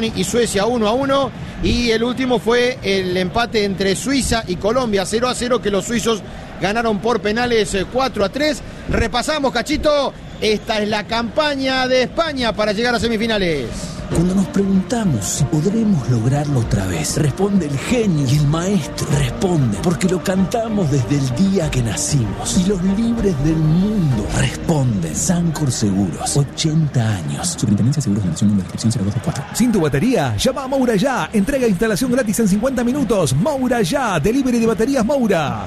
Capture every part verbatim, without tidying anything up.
y Suecia uno a uno, y el último fue el empate entre Suiza y Colombia cero a cero, que los suizos ganaron por penales cuatro a tres. Repasamos, Cachito, esta es la campaña de España para llegar a semifinales. Cuando nos preguntamos si podremos lograrlo otra vez, responde el genio y el maestro. Responde porque lo cantamos desde el día que nacimos. Y los libres del mundo responden. Sancor Seguros, ochenta años. Superintendencia de Seguros de Nación, número de inscripción cero dos dos cuatro. Sin tu batería, llama a Moura Ya. Entrega e instalación gratis en cincuenta minutos. Moura Ya, delivery de baterías Moura.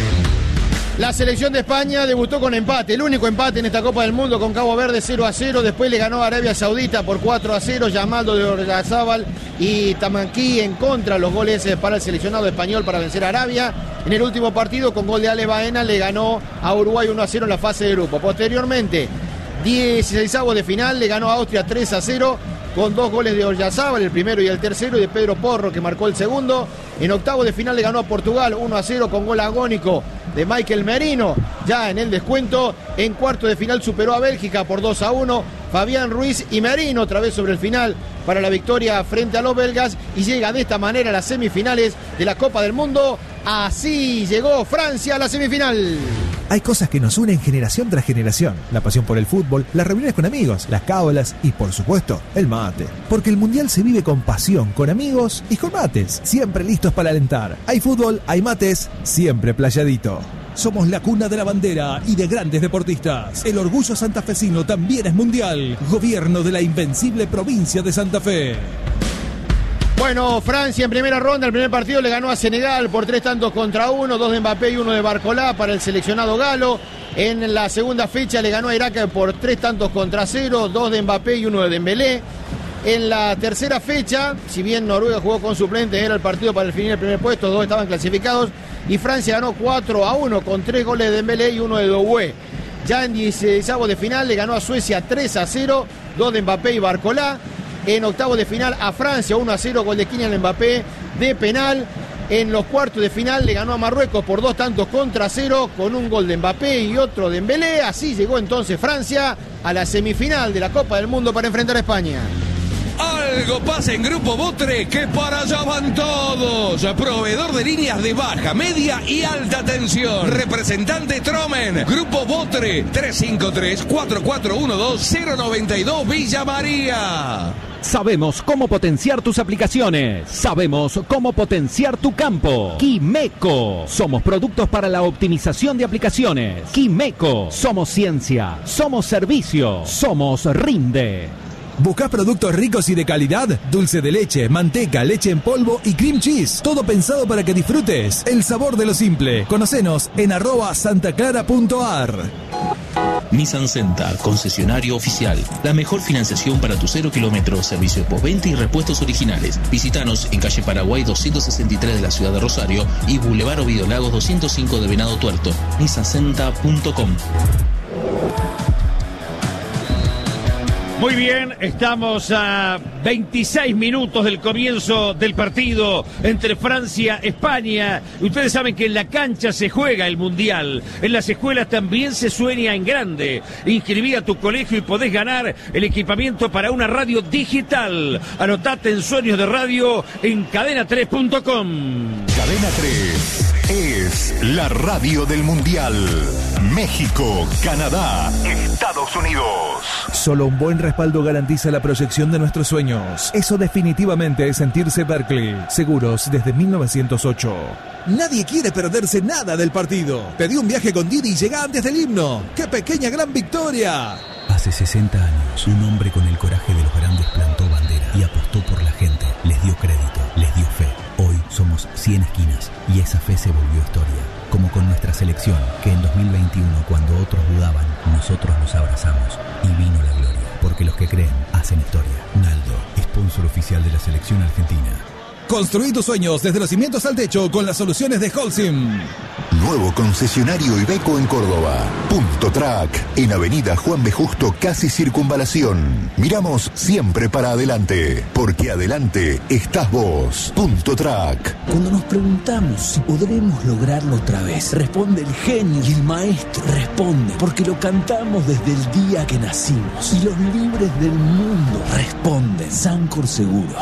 La selección de España debutó con empate, el único empate en esta Copa del Mundo, con Cabo Verde cero a cero. Después le ganó a Arabia Saudita por cuatro a cero. Yamaldo de Orgazábal y Tamanquí en contra, los goles para el seleccionado español para vencer a Arabia. En el último partido, con gol de Ale Baena, le ganó a Uruguay uno a cero en la fase de grupo. Posteriormente, dieciseisavos de final, le ganó a Austria tres a cero, con dos goles de Orgazábal, el primero y el tercero, y de Pedro Porro, que marcó el segundo. En octavo de final le ganó a Portugal uno a cero con gol agónico de Michael Merino, ya en el descuento. En cuarto de final superó a Bélgica por dos a uno. Fabián Ruiz y Merino otra vez sobre el final para la victoria frente a los belgas, y llega de esta manera a las semifinales de la Copa del Mundo. Así llegó Francia a la semifinal. Hay cosas que nos unen generación tras generación. La pasión por el fútbol, las reuniones con amigos, las cábalas y, por supuesto, el mate. Porque el Mundial se vive con pasión, con amigos y con mates. Siempre listos para alentar. Hay fútbol, hay mates, siempre playadito. Somos la cuna de la bandera y de grandes deportistas. El orgullo santafesino también es mundial. Gobierno de la invencible provincia de Santa Fe. Bueno, Francia en primera ronda, el primer partido le ganó a Senegal por tres tantos contra uno, dos de Mbappé y uno de Barcolá para el seleccionado galo. En la segunda fecha le ganó a Irak por tres tantos contra cero, dos de Mbappé y uno de Dembélé. En la tercera fecha, si bien Noruega jugó con suplentes, era el partido para definir el primer puesto, dos estaban clasificados, y Francia ganó cuatro a uno con tres goles de Dembélé y uno de Doué. Ya en dieciseisavos de final le ganó a Suecia tres a cero, dos de Mbappé y Barcolá. En octavos de final a Francia uno a cero, gol de Kylian Mbappé de penal. En los cuartos de final le ganó a Marruecos por dos tantos contra cero, con un gol de Mbappé y otro de Dembélé. Así llegó entonces Francia a la semifinal de la Copa del Mundo para enfrentar a España. Algo pasa en Grupo Botre, que para allá van todos. Proveedor de líneas de baja, media y alta tensión. Representante Tromen. Grupo Botre, tres cinco tres, cuatro cuatro uno dos, cero nueve dos, Villa María. Sabemos cómo potenciar tus aplicaciones. Sabemos cómo potenciar tu campo. Quimeco. Somos productos para la optimización de aplicaciones. Quimeco. Somos ciencia. Somos servicio. Somos Rinde. ¿Buscás productos ricos y de calidad? Dulce de leche, manteca, leche en polvo y cream cheese. Todo pensado para que disfrutes el sabor de lo simple. Conocenos en arroba santaclara.ar. Nissan Centa, concesionario oficial. La mejor financiación para tu cero kilómetros, servicio de postventa y repuestos originales. Visítanos en calle Paraguay doscientos sesenta y tres de la ciudad de Rosario y Boulevard Ovidio Lagos doscientos cinco de Venado Tuerto. nissan centa punto com. Muy bien, estamos a veintiséis minutos del comienzo del partido entre Francia y España. Ustedes saben que en la cancha se juega el Mundial. En las escuelas también se sueña en grande. Inscribí a tu colegio y podés ganar el equipamiento para una radio digital. Anotate en Sueños de Radio en cadena tres punto com. Cadena tres es la radio del Mundial. México, Canadá, Estados Unidos. Solo un buen respaldo garantiza la proyección de nuestros sueños. Eso definitivamente es sentirse Berkeley. Seguros desde mil novecientos ocho. Nadie quiere perderse nada del partido. Pedí un viaje con Didi y llega antes del himno. ¡Qué pequeña gran victoria! Hace sesenta años, un hombre con el coraje de los grandes plantó bandera y apostó por la gente. Les dio crédito, les dio fe. Hoy somos cien esquinas y esa fe se volvió historia. Como con nuestra selección, que en dos mil veintiuno, cuando otros dudaban, nosotros nos abrazamos y vino la gloria. Porque los que creen hacen historia. Naldo, sponsor oficial de la selección argentina. Construí tus sueños desde los cimientos al techo con las soluciones de Holcim. Nuevo concesionario Iveco en Córdoba. Punto Track, en Avenida Juan B. Justo, casi Circunvalación. Miramos siempre para adelante, porque adelante estás vos. Punto Track. Cuando nos preguntamos si podremos lograrlo otra vez, responde el genio y el maestro. Responde porque lo cantamos desde el día que nacimos. Y los libres del mundo responden. Sancor Seguros.